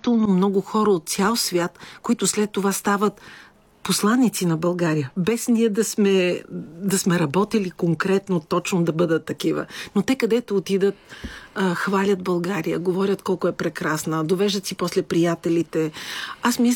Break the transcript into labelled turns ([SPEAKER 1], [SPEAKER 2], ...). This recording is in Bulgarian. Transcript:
[SPEAKER 1] изключително много хора от цял свят, които след това стават посланици на България, без ние да сме работили конкретно, точно да бъдат такива. Но те където отидат, хвалят България, говорят колко е прекрасна, довеждат си после приятелите. Аз мисля,